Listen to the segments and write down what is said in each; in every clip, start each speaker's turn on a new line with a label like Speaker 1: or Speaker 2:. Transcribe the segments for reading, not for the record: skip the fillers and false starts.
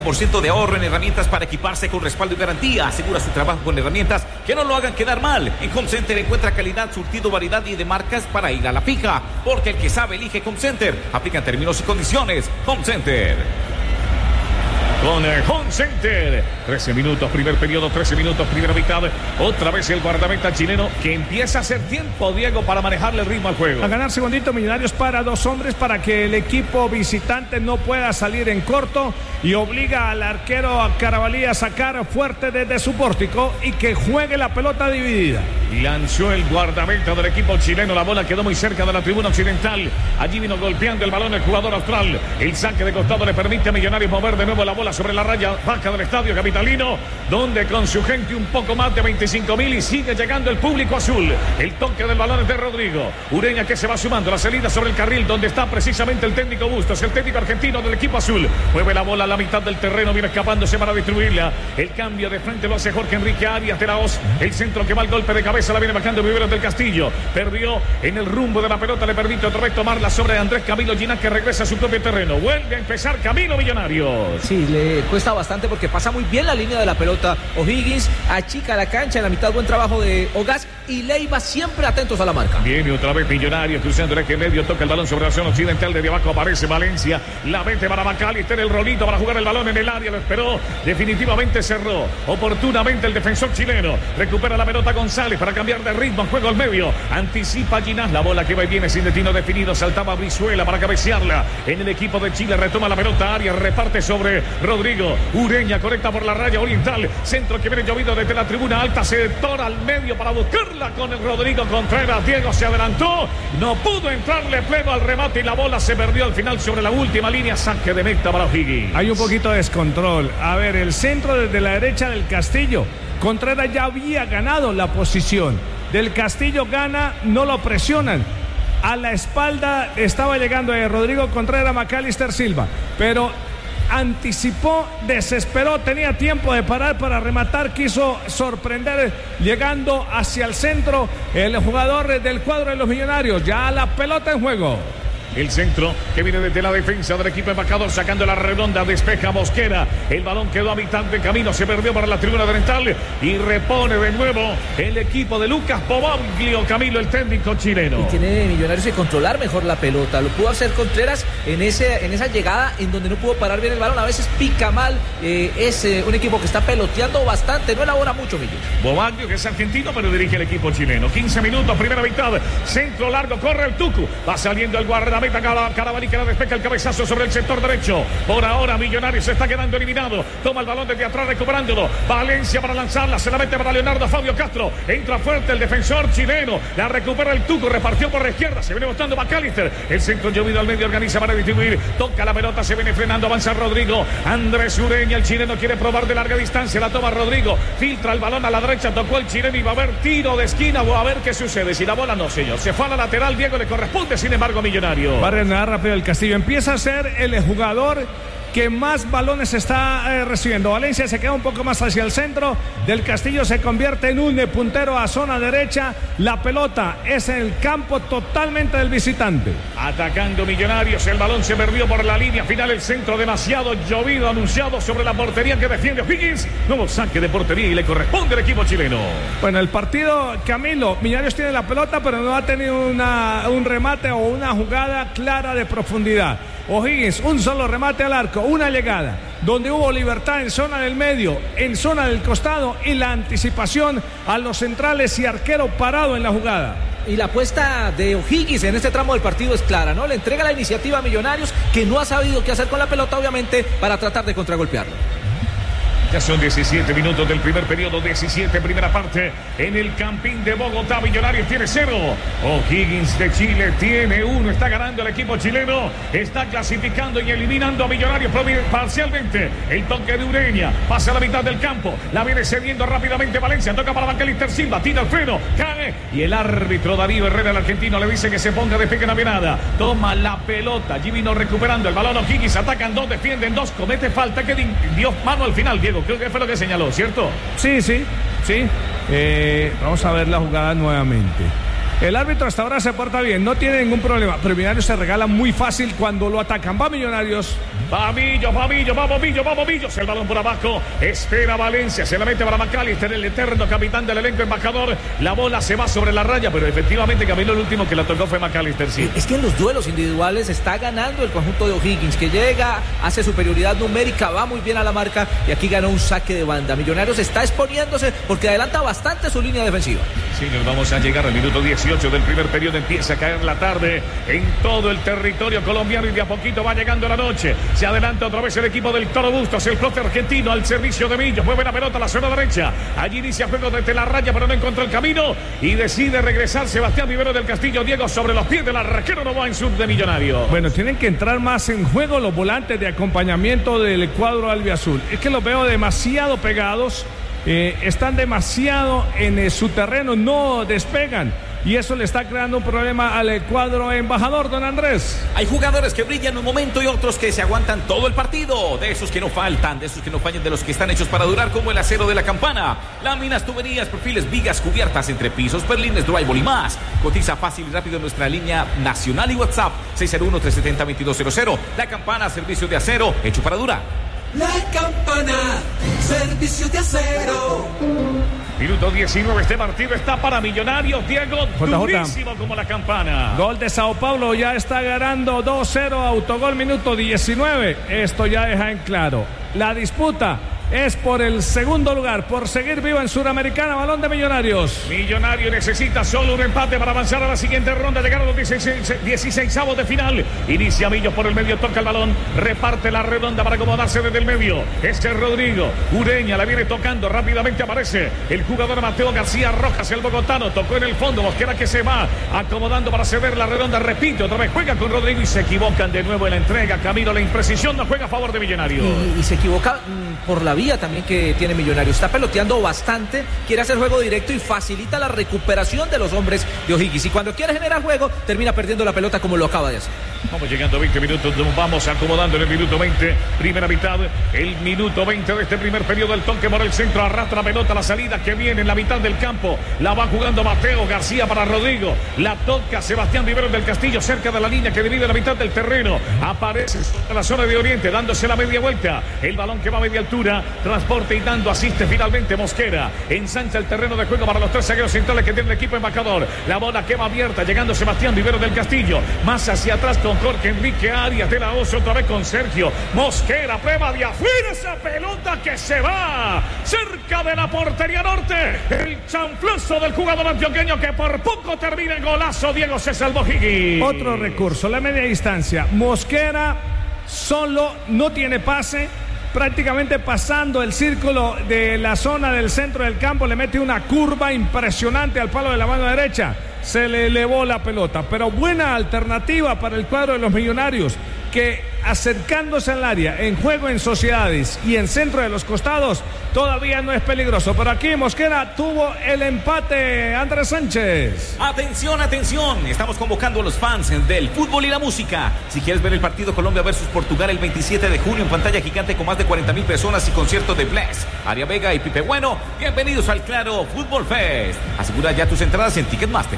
Speaker 1: % de ahorro en herramientas para equiparse con respaldo y garantía. Asegura su trabajo con herramientas que no lo hagan quedar mal. En Home Center encuentra calidad, surtido, variedad y de marcas para ir a la fija. Porque el que sabe elige Home Center. Aplican términos y condiciones. Home Center.
Speaker 2: Con el Home Center, 13 minutos, primer periodo, 13 minutos, primera mitad. Otra vez el guardameta chileno que empieza a hacer tiempo, Diego, para manejarle el ritmo al juego.
Speaker 3: A ganar segundito, Millonarios para dos hombres para que el equipo visitante no pueda salir en corto y obliga al arquero a Carabalí a sacar fuerte desde su pórtico y que juegue la pelota dividida.
Speaker 2: Lanzó el guardameta del equipo chileno, la bola quedó muy cerca de la tribuna occidental. Allí vino golpeando el balón el jugador austral. El saque de costado le permite a Millonarios mover de nuevo la bola sobre la raya baja del estadio capitalino, donde con su gente un poco más de 25.000 y sigue llegando el público azul. El toque del balón es de Rodrigo Ureña, que se va sumando la salida sobre el carril donde está precisamente el técnico Bustos, el técnico argentino del equipo azul. Mueve la bola a la mitad del terreno, viene escapándose para distribuirla. El cambio de frente lo hace Jorge Enrique Arias de la Hoz. El centro que va al golpe de cabeza la viene bajando Viveros del Castillo. Perdió en el rumbo de la pelota, le permite otra vez tomarla sobre Andrés Camilo Ginás, que regresa a su propio terreno. Vuelve a empezar Camilo Millonarios.
Speaker 4: Sí, le cuesta bastante porque pasa muy bien la línea de la pelota. O'Higgins achica la cancha, en la mitad buen trabajo de Ogaz y Leiva siempre atentos a la marca.
Speaker 2: Viene otra vez Millonarios cruzando el eje medio, toca el balón sobre la zona occidental, desde abajo aparece Valencia, la mete para McAllister, el rolito para jugar el balón en el área, lo esperó, definitivamente cerró oportunamente el defensor chileno, recupera la pelota González para cambiar de ritmo, juego al medio, anticipa Ginás, la bola que va y viene sin destino definido, saltaba Brizuela para cabecearla en el equipo de Chile, retoma la pelota Arias, reparte sobre Rodrigo Ureña, conecta por la raya oriental, centro que viene llovido desde la tribuna alta, se tora al medio para buscarla con el Rodrigo Contreras. Diego se adelantó, no pudo entrarle pleno al remate y la bola se perdió al final sobre la última línea, saque de meta para O'Higgins.
Speaker 3: Hay un poquito de descontrol. A ver, el centro desde la derecha del Castillo. Contreras ya había ganado la posición. Del Castillo gana, no lo presionan. A la espalda estaba llegando Rodrigo Contreras, McAllister Silva, pero anticipó, desesperó, tenía tiempo de parar para rematar, quiso sorprender llegando hacia el centro el jugador del cuadro de los Millonarios. Ya la pelota en juego.
Speaker 2: El centro que viene desde la defensa del equipo embajador, sacando la redonda, despeja Mosquera. El balón quedó a mitad de camino, se perdió para la tribuna oriental y repone de nuevo el equipo de Lucas Pobaglio, Camilo, el técnico chileno.
Speaker 4: Y tiene Millonarios que controlar mejor la pelota. Lo pudo hacer Contreras en esa llegada en donde no pudo parar bien el balón. A veces pica mal. Es un equipo que está peloteando bastante, no elabora mucho, Millo.
Speaker 2: Pobaglio, que es argentino, pero dirige el equipo chileno. 15 minutos, primera mitad. Centro largo, corre el Tucu. Va saliendo el guardameta Carabalí, que la despeja el cabezazo sobre el sector derecho. Por ahora Millonarios se está quedando eliminado. Toma el balón desde atrás recuperándolo. Valencia para lanzarla, se la mete para Leonardo Fabio Castro. Entra fuerte el defensor chileno. La recupera el Tuco, repartió por la izquierda. Se viene mostrando McAllister. El centro llovido al medio, organiza para distribuir. Toca la pelota, se viene frenando, avanza Rodrigo. Andrés Ureña, el chileno quiere probar de larga distancia. La toma Rodrigo. Filtra el balón a la derecha, tocó el chileno y va a haber tiro de esquina. O a ver qué sucede. Si la bola no, señor. Se fue a la lateral, Diego, le corresponde, sin embargo, a Millonarios.
Speaker 3: Va a reanudar rápido el Castillo. Empieza a ser el jugador que más balones está recibiendo. Valencia se queda un poco más hacia el centro. Del Castillo se convierte en un puntero a zona derecha. La pelota es en el campo totalmente del visitante.
Speaker 2: Atacando Millonarios, el balón se perdió por la línea final. El centro demasiado llovido, anunciado sobre la portería que defiende O'Higgins. Nuevo saque de portería y le corresponde al equipo chileno.
Speaker 3: Bueno, el partido, Camilo, Millonarios tiene la pelota, pero no ha tenido un remate o una jugada clara de profundidad. O'Higgins, un solo remate al arco, una llegada, donde hubo libertad en zona del medio, en zona del costado y la anticipación a los centrales y arquero parado en la jugada.
Speaker 4: Y la apuesta de O'Higgins en este tramo del partido es clara, ¿no? Le entrega la iniciativa a Millonarios, que no ha sabido qué hacer con la pelota, obviamente, para tratar de contragolpearlo.
Speaker 2: Ya son 17 minutos del primer periodo, 17 primera parte en el Campín de Bogotá. Millonarios tiene 0. O'Higgins de Chile tiene 1. Está ganando el equipo chileno. Está clasificando y eliminando a Millonarios parcialmente. El toque de Ureña pasa a la mitad del campo. La viene cediendo rápidamente Valencia. Toca para McAllister Silva. Tira el freno. Cae. Y el árbitro Darío Herrera, el argentino, le dice que se ponga de pie, que no había nada. Toma la pelota. Allí vino recuperando el balón O'Higgins. Atacan 2, defienden 2. Comete falta que dio mano al final, Diego. Creo que fue lo que señaló, ¿cierto?
Speaker 3: Sí. Vamos a ver la jugada nuevamente. El árbitro hasta ahora se porta bien, no tiene ningún problema, pero Millonarios se regala muy fácil cuando lo atacan. Va Millonarios.
Speaker 2: Va Millos, el balón por abajo, espera Valencia, se la mete para McAllister, el eterno capitán del elenco embajador, la bola se va sobre la raya, pero efectivamente Camilo el último que la tocó fue McAllister, sí.
Speaker 4: Es que en los duelos individuales está ganando el conjunto de O'Higgins, que llega, hace superioridad numérica, va muy bien a la marca y aquí ganó un saque de banda. Millonarios está exponiéndose porque adelanta bastante su línea defensiva.
Speaker 2: Sí, nos vamos a llegar al minuto 18 del primer periodo, empieza a caer la tarde en todo el territorio colombiano y de a poquito va llegando la noche. Se adelanta otra vez el equipo del Toro Bustos, el profe argentino al servicio de Millos, mueve la pelota a la zona derecha, allí inicia juego desde la raya pero no encontró el camino y decide regresar Sebastián Vivero del Castillo, Diego sobre los pies del arquero Novoa en sur de Millonarios.
Speaker 3: Bueno, tienen que entrar más en juego los volantes de acompañamiento del cuadro albiazul, es que los veo demasiado pegados, están demasiado en su terreno, no despegan. Y eso le está creando un problema al cuadro embajador, don Andrés.
Speaker 1: Hay jugadores que brillan un momento y otros que se aguantan todo el partido. De esos que no faltan, de esos que no fallan, de los que están hechos para durar, como el acero de la Campana. Láminas, tuberías, perfiles, vigas, cubiertas, entrepisos, perlines, drywall y más. Cotiza fácil y rápido en nuestra línea nacional y WhatsApp 601-370-2200. La Campana, servicio de acero hecho para durar.
Speaker 5: La Campana, servicio de acero.
Speaker 2: Minuto 19, este partido está para Millonarios, Diego, durísimo como la Campana.
Speaker 3: Gol de Sao Paulo, ya está ganando 2-0, autogol minuto 19. Esto ya deja en claro, la disputa es por el segundo lugar, por seguir vivo en Suramericana. Balón de Millonarios.
Speaker 2: Millonario necesita solo un empate para avanzar a la siguiente ronda, llegar a los 16avos de final. Inicia Millos por el medio, toca el balón, reparte la redonda para acomodarse desde el medio. Este es Rodrigo Ureña, la viene tocando, rápidamente aparece el jugador Mateo García Rojas, el bogotano, tocó en el fondo, Mosquera que se va acomodando para ceder la redonda, repite, otra vez juega con Rodrigo y se equivocan de nuevo en la entrega. Camilo, la imprecisión no juega a favor de Millonarios.
Speaker 4: Y se equivoca por la vía también que tiene Millonarios, está peloteando bastante, quiere hacer juego directo y facilita la recuperación de los hombres de O'Higgins, y cuando quiere generar juego termina perdiendo la pelota como lo acaba de hacer.
Speaker 2: Vamos llegando a 20 minutos, nos vamos acomodando en el minuto 20, primera mitad, el minuto 20 de este primer periodo. El toque por el centro, arrastra la pelota, la salida que viene en la mitad del campo, la va jugando Mateo García para Rodrigo, la toca Sebastián Vivero del Castillo cerca de la línea que divide la mitad del terreno, aparece en la zona de Oriente dándose la media vuelta, el balón que va a media altura, transporte y dando, asiste finalmente Mosquera, ensancha el terreno de juego para los tres zagueros centrales que tiene el equipo embajador, la bola que va abierta, llegando Sebastián Vivero del Castillo, más hacia atrás con Jorge Enrique Arias de la Oso, otra vez con Sergio Mosquera, prueba de afuera esa pelota que se va cerca de la portería norte, el chanflazo del jugador antioqueño que por poco termina en golazo. Diego, se salvó Higgins.
Speaker 3: Otro recurso, la media distancia, Mosquera solo, no tiene pase, prácticamente pasando el círculo de la zona del centro del campo, le mete una curva impresionante al palo de la mano derecha, se le elevó la pelota, pero buena alternativa para el cuadro de los Millonarios, que acercándose al área, en juego en sociedades y en centro de los costados, todavía no es peligroso, pero aquí Mosquera tuvo el empate. Andrés Sánchez.
Speaker 1: Atención, atención, estamos convocando a los fans del fútbol y la música. Si quieres ver el partido Colombia versus Portugal el 27 de junio en pantalla gigante con más de 40,000 personas y conciertos de Bless, Aria Vega y Pipe Bueno, bienvenidos al Claro Fútbol Fest. Asegura ya tus entradas en Ticketmaster.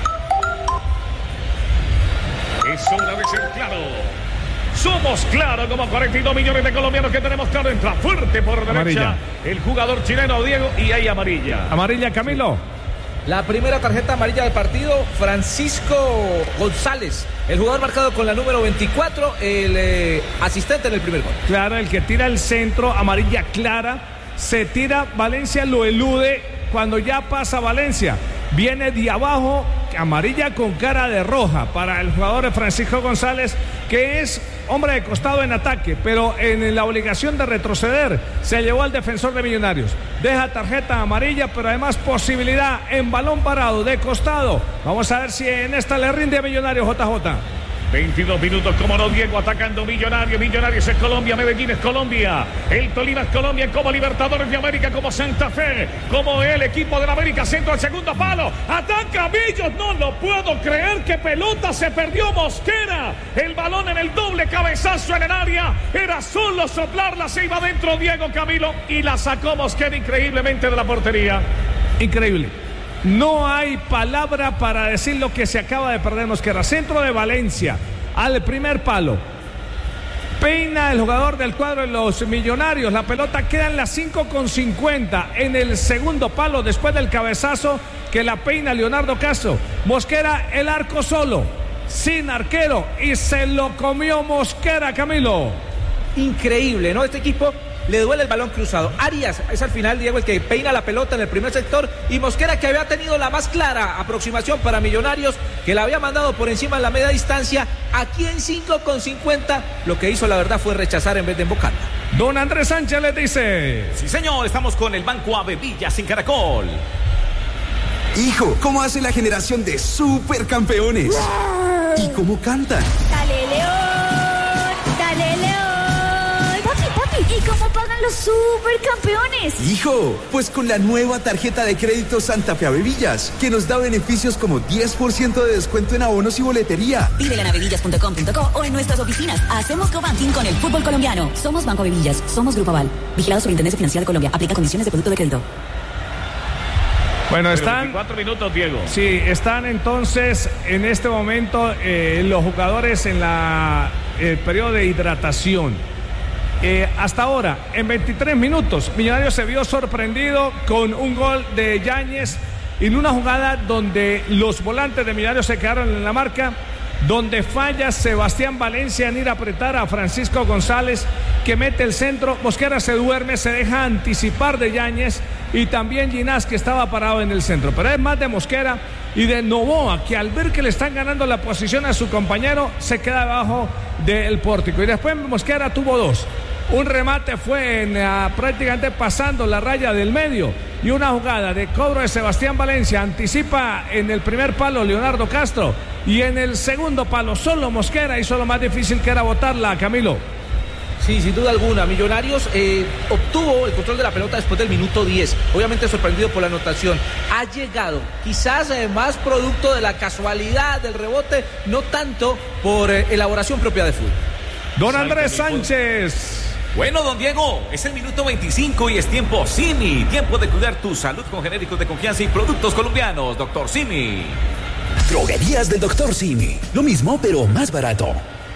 Speaker 2: Es hora de ser claro. Somos Claro, como 42 millones de colombianos que tenemos Claro. Entra fuerte por derecha amarilla el jugador chileno Diego, y hay amarilla.
Speaker 3: Amarilla, Camilo.
Speaker 4: La primera tarjeta amarilla del partido, Francisco González, el jugador marcado con la número 24, el asistente en el primer gol.
Speaker 3: Claro, el que tira el centro, amarilla clara, se tira, Valencia lo elude, cuando ya pasa Valencia, viene de abajo, amarilla con cara de roja para el jugador Francisco González, que es hombre de costado en ataque, pero en la obligación de retroceder se llevó al defensor de Millonarios. Deja tarjeta amarilla, pero además posibilidad en balón parado de costado. Vamos a ver si en esta le rinde a Millonarios, JJ.
Speaker 2: 22 minutos, como no, Diego atacando Millonarios. Millonarios es Colombia, Medellín es Colombia, el Tolima es Colombia, como Libertadores de América, como Santa Fe, como el equipo de la América, centro al segundo palo, ataca Millos, no lo puedo creer, que pelota se perdió Mosquera, el balón en el doble cabezazo en el área, era solo soplarla, se iba dentro Diego, Camilo, y la sacó Mosquera increíblemente de la portería.
Speaker 3: Increíble. No hay palabra para decir lo que se acaba de perder Mosquera. Centro de Valencia, al primer palo. Peina el jugador del cuadro de los Millonarios. La pelota queda en las 5:50 en el segundo palo después del cabezazo que la peina Leonardo Castro. Mosquera, el arco solo, sin arquero, y se lo comió Mosquera, Camilo.
Speaker 4: Increíble, ¿no? Este equipo le duele el balón cruzado. Arias es al final, Diego, el que peina la pelota en el primer sector, y Mosquera, que había tenido la más clara aproximación para Millonarios, que la había mandado por encima en la media distancia, aquí en 5:50, lo que hizo la verdad fue rechazar en vez de embocarla.
Speaker 3: Don Andrés Sánchez les dice:
Speaker 1: sí señor, estamos con el Banco Avevillas en Caracol.
Speaker 6: Hijo, ¿cómo hace la generación de supercampeones? ¿Y cómo cantan?
Speaker 7: ¡Dale, León! ¡Dale, León! Papi, ¿y cómo pagan los supercampeones?
Speaker 6: Hijo, pues con la nueva tarjeta de crédito Santa Fe Avevillas, que nos da beneficios como 10% de descuento en abonos y boletería.
Speaker 8: Pídela en avevillas.com.co o en nuestras oficinas. Hacemos cobanking con el fútbol colombiano. Somos Banco Avevillas, somos Grupo Aval. Vigilado Superintendencia Financiera de Colombia. Aplica condiciones de producto de crédito.
Speaker 3: Bueno, están
Speaker 2: 24 minutos, Diego.
Speaker 3: Sí, están entonces en este momento los jugadores en el periodo de hidratación. Hasta ahora, en 23 minutos, Millonarios se vio sorprendido con un gol de Yáñez en una jugada donde los volantes de Millonarios se quedaron en la marca, donde falla Sebastián Valencia en ir a apretar a Francisco González, que mete el centro. Mosquera se duerme, se deja anticipar de Yáñez, y también Ginás, que estaba parado en el centro. Pero es más de Mosquera y de Novoa, que al ver que le están ganando la posición a su compañero, se queda debajo del pórtico. Y después Mosquera tuvo dos. Un remate fue prácticamente pasando la raya del medio, y una jugada de cobro de Sebastián Valencia. Anticipa en el primer palo Leonardo Castro, y en el segundo palo solo Mosquera hizo lo más difícil, que era botarla, Camilo.
Speaker 4: Sí, sin duda alguna. Millonarios obtuvo el control de la pelota después del minuto 10. Obviamente sorprendido por la anotación. Ha llegado, quizás más producto de la casualidad del rebote, no tanto por elaboración propia de fútbol.
Speaker 3: Don Andrés Sánchez.
Speaker 1: Bueno, don Diego, es el minuto 25 y es tiempo Simi. Tiempo de cuidar tu salud con genéricos de confianza y productos colombianos. Doctor Simi.
Speaker 9: Droguerías del Doctor Simi. Lo mismo, pero más barato.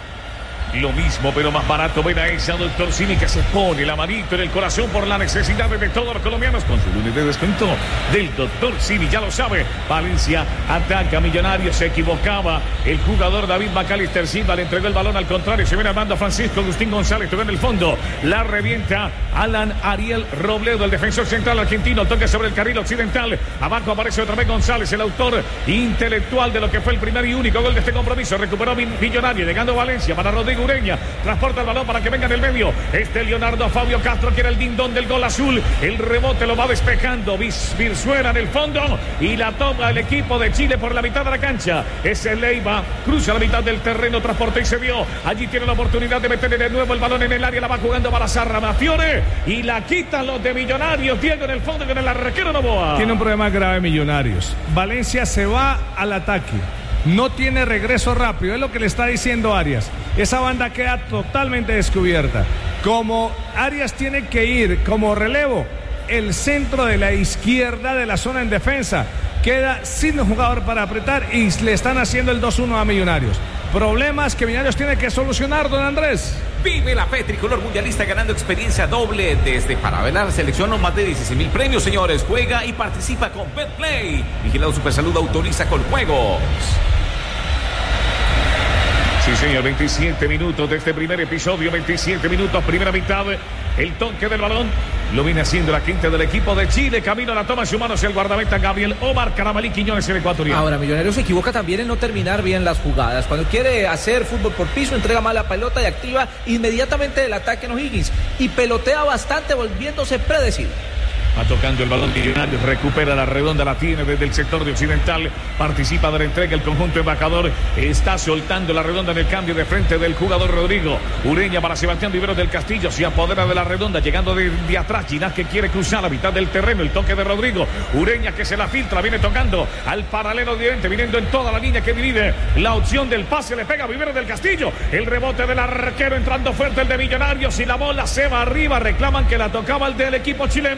Speaker 2: Lo mismo, pero más barato. Ven a esa Doctor Simi, que se pone la manito en el corazón por las necesidades de todos los colombianos, con su lunes de descuento del Doctor Simi. Ya lo sabe, Valencia ataca a Millonarios. Se equivocaba el jugador David Macalister Silva, le entregó el balón al contrario. Se viene armando a Francisco Agustín González, tocó en el fondo. La revienta Alan Ariel Robledo, el defensor central argentino. Toque sobre el carril occidental. Abajo aparece otra vez González, el autor intelectual de lo que fue el primer y único gol de este compromiso. Recuperó Millonario, llegando Valencia para Rodrigo Ureña, transporta el balón para que venga en el medio. Leonardo Fabio Castro, que era el dindón del gol azul. El rebote lo va despejando Virzuela en el fondo, y la toma el equipo de Chile por la mitad de la cancha. Ese Leiva cruza la mitad del terreno, transporta y se dio. Allí tiene la oportunidad de meterle de nuevo el balón en el área. La va jugando Balazar Mafiore, y la quitan los de Millonarios. Diego en el fondo con el arquero Novoa.
Speaker 3: Tiene un problema grave Millonarios. Valencia se va al ataque, no tiene regreso rápido, es lo que le está diciendo Arias. Esa banda queda totalmente descubierta. Como Arias tiene que ir como relevo, el centro de la izquierda de la zona en defensa queda sin jugador para apretar, y le están haciendo el 2-1 a Millonarios. Problemas que Millonarios tiene que solucionar, don Andrés.
Speaker 1: Vive la fe tricolor mundialista, ganando experiencia doble desde para ver la selección. Los más de 16,000 premios, señores. Juega y participa con BetPlay. Vigilado Supersalud, autoriza con juegos.
Speaker 2: Sí, señor, 27 minutos de este primer episodio, 27 minutos, primera mitad. El toque del balón lo viene haciendo la quinta del equipo de Chile. Camino a la toma en sus manos el guardameta Gabriel Omar Carabalí Quiñones, el ecuatoriano.
Speaker 4: Ahora, Millonarios se equivoca también en no terminar bien las jugadas. Cuando quiere hacer fútbol por piso, entrega mal la pelota y activa inmediatamente el ataque en O'Higgins. Y pelotea bastante, volviéndose predecible.
Speaker 2: Va tocando el balón Millonarios, recupera la redonda, la tiene desde el sector de occidental, participa de la entrega el conjunto embajador, está soltando la redonda en el cambio de frente del jugador Rodrigo Ureña para Sebastián Viveros del Castillo, se apodera de la redonda, llegando de atrás, Ginás, que quiere cruzar la mitad del terreno, el toque de Rodrigo Ureña, que se la filtra, viene tocando al paralelo directo, viniendo en toda la línea que divide la opción del pase, le pega a Viveros del Castillo, el rebote del arquero entrando fuerte el de Millonarios, y la bola se va arriba, reclaman que la tocaba el del equipo chileno, Diego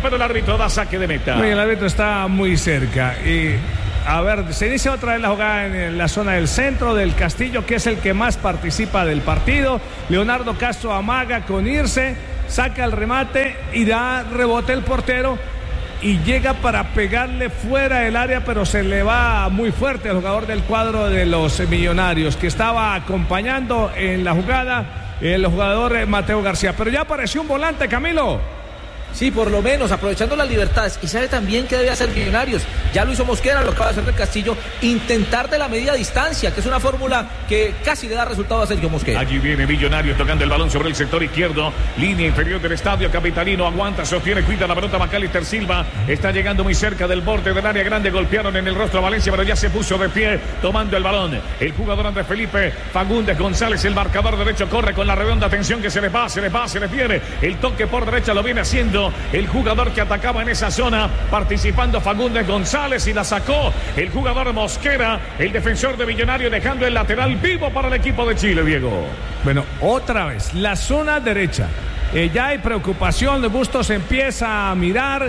Speaker 2: pero el árbitro da saque de meta.
Speaker 3: El árbitro está muy cerca. Y a ver, se inicia otra vez la jugada en la zona del centro del Castillo, que es el que más participa del partido. Leonardo Castro amaga con irse, saca el remate y da rebote el portero y llega para pegarle fuera del área, pero se le va muy fuerte al jugador del cuadro de los Millonarios, que estaba acompañando en la jugada el jugador Mateo García. Pero ya apareció un volante, Camilo.
Speaker 4: Sí, por lo menos, aprovechando las libertades. Y sabe también que debe hacer Millonarios. Ya lo hizo Mosquera, lo acaba de hacer del Castillo. Intentar de la media distancia, que es una fórmula que casi le da resultado a Sergio Mosquera.
Speaker 2: Allí viene Millonarios tocando el balón sobre el sector izquierdo. Línea inferior del estadio capitalino. Aguanta, sostiene, cuida la pelota Macalister Silva. Está llegando muy cerca del borde del área grande. Golpearon en el rostro a Valencia, pero ya se puso de pie tomando el balón. El jugador Andrés Felipe Fagundes González, el marcador derecho, corre con la redonda atención que se les va, se les viene. El toque por derecha lo viene haciendo el jugador que atacaba en esa zona, participando Fagundes González, y la sacó el jugador Mosquera, el defensor de Millonarios, dejando el lateral vivo para el equipo de Chile, Diego.
Speaker 3: Bueno, otra vez, la zona derecha. Ya hay preocupación, Bustos empieza a mirar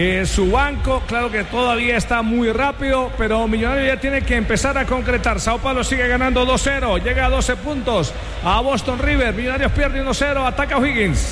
Speaker 3: su banco, claro que todavía está muy rápido, pero Millonarios ya tiene que empezar a concretar. Sao Paulo sigue ganando 2-0, llega a 12 puntos a Boston River. Millonarios pierde 1-0, ataca O'Higgins.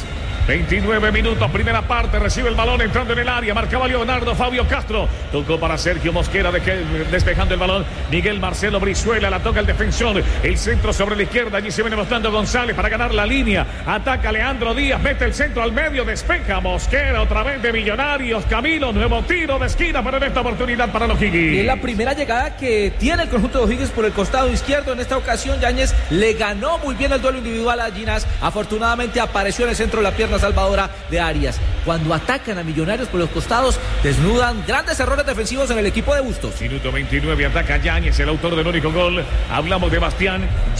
Speaker 2: 29 minutos, primera parte, recibe el balón entrando en el área, marcaba Leonardo Fabio Castro, tocó para Sergio Mosquera, despejando el balón, Miguel Marcelo Brizuela, la toca el defensor, el centro sobre la izquierda, allí se viene mostrando González para ganar la línea, ataca Leandro Díaz, mete el centro al medio, despeja Mosquera, otra vez de Millonarios, Camilo, nuevo tiro de esquina, pero en esta oportunidad para los O'Higgins.
Speaker 4: Y es la primera llegada que tiene el conjunto de O'Higgins por el costado izquierdo. En esta ocasión Yáñez le ganó muy bien el duelo individual a Ginás, afortunadamente apareció en el centro de la pierna salvadora de Arias. Cuando atacan a Millonarios por los costados, desnudan grandes errores defensivos en el equipo de Bustos.
Speaker 2: Minuto 29, ataca Yáñez, el autor del único gol. Hablamos de Bastián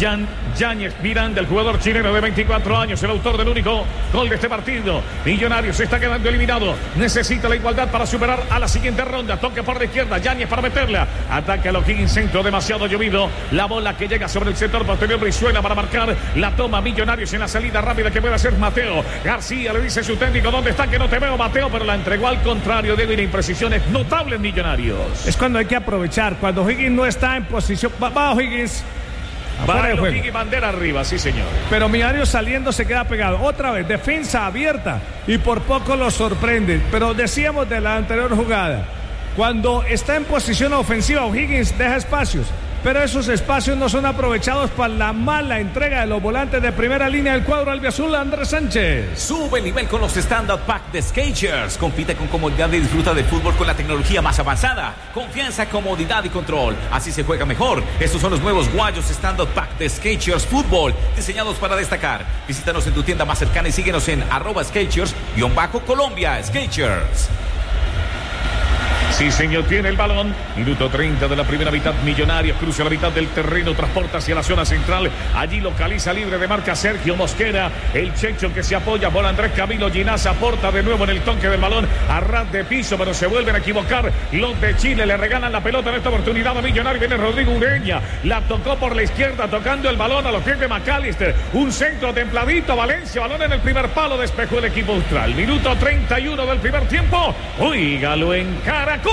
Speaker 2: Yáñez Miranda, el jugador chileno de 24 años, el autor del único gol de este partido. Millonarios se está quedando eliminado, necesita la igualdad para superar a la siguiente ronda. Toque por la izquierda, Yáñez para meterla, ataca a O'Higgins, centro demasiado llovido, la bola que llega sobre el sector posterior, Brizuela para marcar, la toma Millonarios en la salida rápida que puede hacer Mateo García. Le dice su técnico, ¿dónde está? Que no te veo, Mateo, pero la entregó al contrario. Diego, y la imprecisión es notable en Millonarios.
Speaker 3: Es cuando hay que aprovechar, cuando O'Higgins no está en posición. Va O'Higgins.
Speaker 2: Va O'Higgins, bandera arriba, sí señor.
Speaker 3: Pero Millonarios saliendo se queda pegado. Otra vez, defensa abierta y por poco lo sorprende. Pero decíamos de la anterior jugada, cuando está en posición ofensiva O'Higgins deja espacios, pero esos espacios no son aprovechados para la mala entrega de los volantes de primera línea del cuadro albiazul, Andrés Sánchez.
Speaker 1: Sube el nivel con los Stand-Up Pack de Skechers. Compite con comodidad y disfruta del fútbol con la tecnología más avanzada. Confianza, comodidad y control. Así se juega mejor. Estos son los nuevos guayos Stand-Up Pack de Skechers Fútbol, diseñados para destacar. Visítanos en tu tienda más cercana y síguenos en @Skechers_Colombia. Skechers.
Speaker 2: Sí, señor, tiene el balón. Minuto 30 de la primera mitad. Millonarios cruza la mitad del terreno, transporta hacia la zona central. Allí localiza libre de marca Sergio Mosquera. El Checho que se apoya por Andrés Camilo Ginás, aporta de nuevo en el toque del balón a ras de piso, pero se vuelven a equivocar los de Chile. Le regalan la pelota en esta oportunidad a Millonarios. Viene Rodrigo Ureña. La tocó por la izquierda, tocando el balón a los pies de Macalister. Un centro templadito. Valencia, balón en el primer palo. Despejó el equipo austral. Minuto 31 del primer tiempo. Óigalo en Caracol.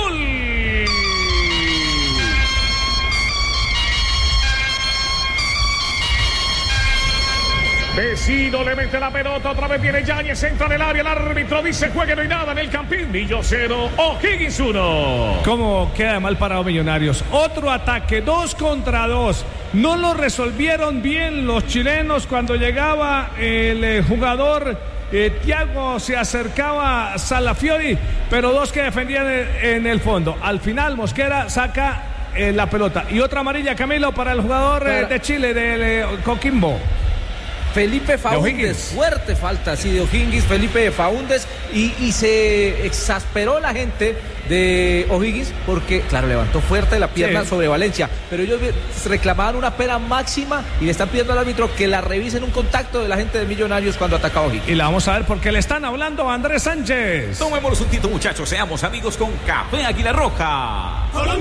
Speaker 2: Vecino le mete la pelota, otra vez viene Yáñez, entra en el área, el árbitro dice juegue, no hay nada en el campín. Millo 0, O'Higgins 1.
Speaker 3: ¿Cómo queda mal parado Millonarios? Otro ataque, 2 contra 2. No lo resolvieron bien los chilenos cuando llegaba el jugador Thiago, se acercaba Salafiori, pero 2 que defendían en el fondo. Al final Mosquera saca la pelota. Y otra amarilla, Camilo, para el jugador de Chile, de Coquimbo.
Speaker 4: Felipe Faúndez, fuerte falta, sí, de O'Higgins, Felipe Faúndez, y se exasperó la gente de O'Higgins porque, claro, levantó fuerte la pierna sobre Valencia, pero ellos reclamaban una pena máxima y le están pidiendo al árbitro que la revisen un contacto de la gente de Millonarios cuando ataca a O'Higgins.
Speaker 3: Y la vamos a ver porque le están hablando a Andrés Sánchez.
Speaker 1: Tomémonos un tito, muchachos, seamos amigos con Café Águila Roja. Colombia.